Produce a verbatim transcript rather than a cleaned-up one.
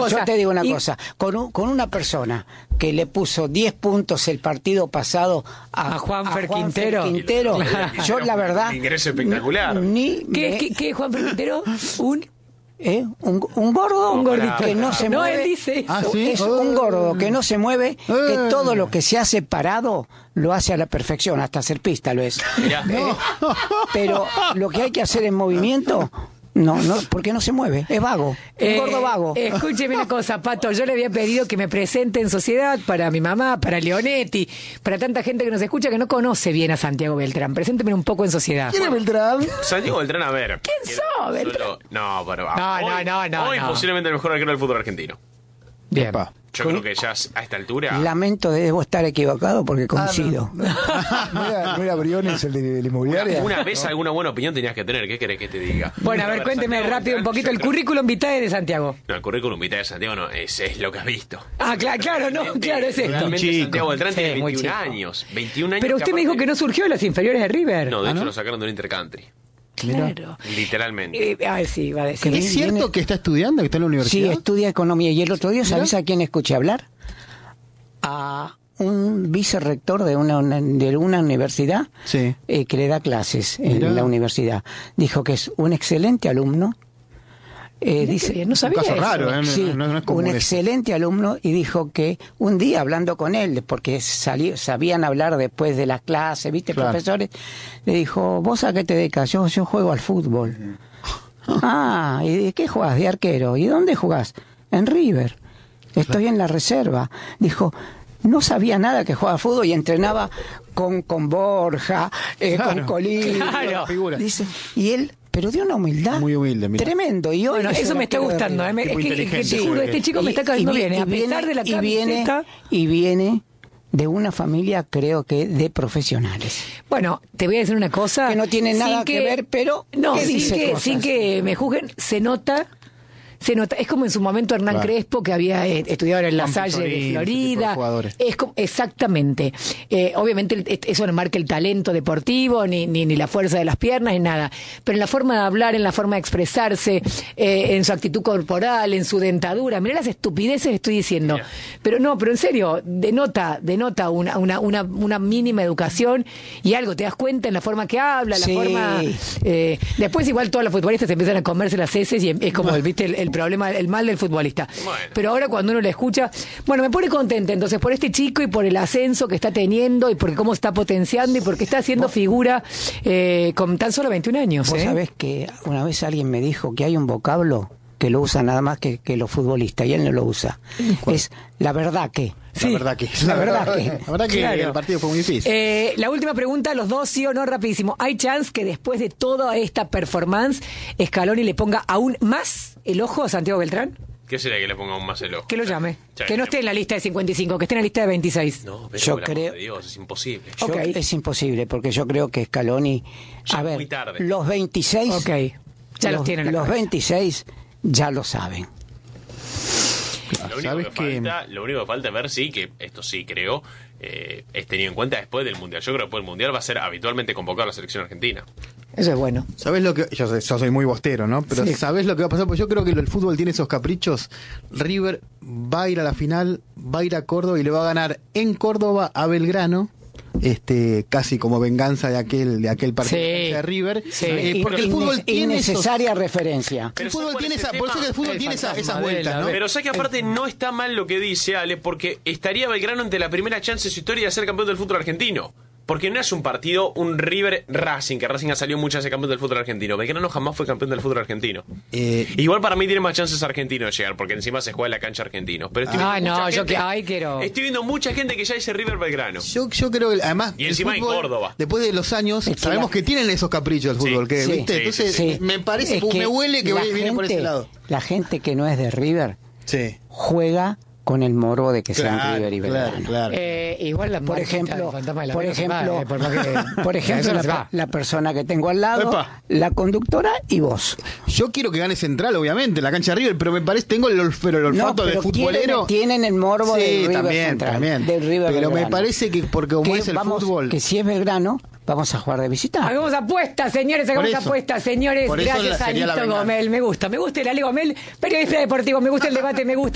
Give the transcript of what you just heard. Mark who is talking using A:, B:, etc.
A: cosa.
B: Yo te digo una
A: y...
B: cosa, con, un, con una persona que le puso diez puntos el partido pasado a,
A: a Juanfer
B: a Juan
A: Quintero,
B: Quintero yo la verdad...
C: Un ingreso espectacular.
B: Ni,
A: ¿Qué,
B: me...
A: ¿qué, qué Juanfer Quintero? Un...
B: ¿Eh? Un, un gordo
A: un gordito
B: que no se
A: no,
B: mueve.
A: Él dice eso.
B: ¿Ah, sí? Es un gordo que no se mueve,
D: eh.
B: que todo lo que se hace parado lo hace a la perfección, hasta hacer pista lo es.
C: Mirá.
B: Eh, pero lo que hay que hacer en movimiento, no, no, porque no se mueve, es vago, un
A: Eh,
B: gordo vago.
A: Escúcheme una cosa, Pato, yo le había pedido que me presente en sociedad para mi mamá, para Leonetti, para tanta gente que nos escucha que no conoce bien a Santiago Beltrán. Presénteme un poco en sociedad.
D: ¿Quién es Beltrán?
C: Santiago Beltrán, a ver.
A: ¿Quién sos, Beltrán?
C: Solo... No, pero
A: No,
C: hoy,
A: no, no, no,
C: Hoy
A: no.
C: posiblemente el mejor arquero del fútbol argentino.
A: Bien.
D: Epa.
C: Yo creo que ya a esta altura...
B: Lamento de debo estar equivocado porque coincido.
D: ¿No era, no era Briones el de la inmobiliaria?
C: Una, una vez alguna buena opinión tenías que tener. ¿Qué querés que te diga?
A: Bueno, a ver, cuénteme
C: Santiago
A: rápido un
C: Beltrán,
A: poquito
C: yo
A: el
C: creo-
A: currículum vitae de Santiago.
C: No, el currículum vitae de Santiago no, es, es lo que has visto.
A: Ah, claro, claro, no, claro, es esto.
C: Realmente
D: chico.
C: Santiago Beltrán
A: Sí,
C: tiene
A: muy
C: veintiún
A: chico.
C: años. veintiún años.
A: Pero usted me dijo que no surgió de las inferiores de River.
C: No, de
D: ¿Ah,
C: hecho
D: no?
C: lo sacaron de un intercountry.
A: Claro.
C: Literalmente.
A: Eh, a ver, sí, va a decir.
D: ¿Es cierto
B: viene-
D: que está estudiando, que está en la
B: Sí,
D: universidad?
B: estudia economía. Y el otro día, ¿sabes
D: Mira.
B: a quién escuché hablar? A un vicerrector de una, una- de una universidad
D: Sí.
B: eh, que le da clases en
D: Mirá.
B: la universidad. Dijo que es un excelente alumno. Eh,
A: Mirá
B: dice,
A: qué bien, no sabía
D: caso
A: eso.
D: raro, ¿eh? No-
B: Sí,
D: no- no es común
B: un
D: eso.
B: excelente alumno, y dijo que un día hablando con él, porque salió, sabían hablar después de las clases, ¿viste,
D: Claro.
B: profesores? Le dijo, ¿vos a qué te dedicas? Yo, yo juego al fútbol. Ah, ¿y de qué jugás? De arquero. ¿Y dónde jugás? En River. Estoy en la reserva. Dijo, no sabía nada que jugaba al fútbol y entrenaba con, con Borja, eh,
D: Claro.
B: con Colín.
A: Claro.
D: Figura.
B: Dice, y él, pero de una humildad
D: Muy humilde, mira.
B: tremendo. Y hoy
A: Bueno,
B: es
A: eso
B: un
A: me está
B: arquero de
A: gustando.
B: River.
A: ¿eh? Me- Es
D: Tipo
A: que, que
D: inteligente,
A: te juro,
D: sí.
A: este chico me está cayendo
B: vi-
A: bien. ¿eh? A
B: viene-
A: pesar de la
B: y viene,
A: camiseta.
B: y viene de una familia, creo que, de profesionales.
A: Bueno, te voy a decir una cosa.
B: Que no tiene
A: sin
B: nada que ver, pero
A: No,
B: que
A: sin
B: dice
A: que,
B: cosas.
A: sin que me juzguen, se nota. Se nota, es como en su momento Hernán
D: Claro.
A: Crespo, que había eh, estudiado en La
D: Juan
A: Salle de
D: Pizorín, ese tipo de
A: Florida.
D: jugadores.
A: Es como, exactamente. Eh, obviamente el- eso no marca el talento deportivo, ni, ni, ni la fuerza de las piernas, ni nada. Pero en la forma de hablar, en la forma de expresarse, eh, en su actitud corporal, en su dentadura. Mirá las estupideces que estoy diciendo.
C: Mira.
A: Pero no, pero en serio, denota, denota una, una, una, una mínima educación y algo, te das cuenta en la forma que habla, la
B: Sí.
A: forma... eh, después igual todos los futbolistas empiezan a comerse las heces y es como, viste, el, el problema, el mal del futbolista.
C: Bueno.
A: Pero ahora cuando uno le escucha, bueno, me pone contenta entonces por este chico y por el ascenso que está teniendo y por cómo está potenciando y porque está haciendo figura eh, con tan solo veintiún años.
B: Vos
A: ¿eh?
B: sabés que una vez alguien me dijo que hay un vocablo que lo usa nada más que, que los futbolistas y él no lo usa. Es la verdad que.
D: La verdad que...
B: La verdad que-
D: La verdad que
A: Claro.
D: el partido fue muy difícil.
A: Eh, la última pregunta, los dos, sí o no, rapidísimo. ¿Hay chance que después de toda esta performance Scaloni le ponga aún más el ojo a Santiago Beltrán?
C: ¿Qué sería que le ponga aún más el ojo?
A: Que lo llame.
C: Sí.
A: Que no esté en la lista de cincuenta y cinco, que esté en la lista de veintiséis.
C: No, pero
B: Yo
C: por el amor
B: creo-
C: de Dios, es imposible.
B: Yo-
A: Ok.
B: Es imposible, porque yo creo que Scaloni.
C: Ya
B: a
C: es
B: ver,
C: muy tarde.
B: los veintiséis.
A: Ok. Ya los, tienen en la
B: Los
A: cabeza.
B: veintiséis ya lo saben.
C: Lo único,
D: ¿Sabes
C: que
D: qué?
C: falta, lo único que falta es ver, sí, que esto sí creo, eh, es tenido en cuenta después del Mundial. Yo creo que después del Mundial va a ser habitualmente convocado a la selección argentina.
A: Eso es bueno.
D: ¿Sabés lo que.? Yo, sé- yo soy muy bostero, ¿no? Pero
A: Sí.
D: ¿sabés lo que va a pasar? Pues yo creo que el fútbol tiene esos caprichos. River va a ir a la final, va a ir a Córdoba y le va a ganar en Córdoba a Belgrano. Este, casi como venganza de aquel de aquel partido
A: Sí.
D: de River.
A: Sí.
D: Eh, porque el
B: Inne-
D: fútbol tiene esos,
B: innecesaria referencia.
D: el
C: Pero
D: fútbol
C: ¿sabes cuál
D: tiene
C: es
D: esa,
C: el
D: por eso
C: tema?
D: que el fútbol
A: El
D: tiene esa-
A: fantasma
D: esas
A: de
D: vueltas,
A: la-
D: ¿no?
C: Pero sé que aparte no está mal lo que dice Ale, porque estaría Belgrano ante la primera chance de su historia de ser campeón del fútbol argentino. Porque no es un partido, un River Racing, que Racing ha salido muchas veces campeón del fútbol argentino. Belgrano jamás fue campeón del fútbol argentino.
D: Eh,
C: Igual para mí tiene más chances argentinos de llegar, porque encima se juega en la cancha argentino. Pero estoy
A: Ah,
C: viendo
A: no,
C: mucha
A: yo
C: gente-
A: que- ay, quiero-
C: Estoy viendo mucha gente que ya dice River Belgrano.
D: Yo, yo creo que además
C: Y
D: el
C: encima en
D: fútbol,
C: Córdoba.
D: después de los años
B: Es que
D: sabemos
B: la-
D: que tienen esos caprichos del
C: Sí,
D: fútbol, que,
B: sí,
D: ¿viste?
C: sí,
D: Entonces
B: Sí.
D: me parece,
B: Es
D: me huele que
B: la
D: viene por ese
B: gente-
D: lado.
B: La gente que no es de River
D: Sí.
B: juega con el morbo de que sean
D: Claro,
B: River y
D: claro,
B: Belgrano.
D: claro.
A: Eh, igual la
B: Por
A: marca
B: ejemplo,
A: del fantasma de la
B: por
A: vida no se va,
B: ejemplo,
A: eh, por más que-
B: por ejemplo,
A: Eso no
B: la,
A: se va.
B: la persona que tengo al lado,
D: Epa.
B: la conductora y vos.
D: Yo quiero que gane Central, obviamente, en la cancha de River, pero me parece, tengo el, olf- pero el olfato
B: No,
D: de
B: pero
D: futbolero.
B: Tienen, tienen el morbo
D: Sí,
B: del River
D: también,
B: Central,
D: también.
B: del River
D: Pero me
B: Belgrano.
D: parece que porque como
B: Que
D: es el
B: vamos-
D: fútbol.
B: que si es Belgrano, vamos a jugar de visita.
A: Hagamos apuestas, señores, hagamos
D: Por eso.
A: apuestas, señores.
D: Por eso
A: Gracias
D: la-
A: a
D: sería la
A: Alito
D: venganza.
A: Gomel. Me gusta, me gusta el Ale Gomel, periodista deportivo, me gusta el debate, me gusta.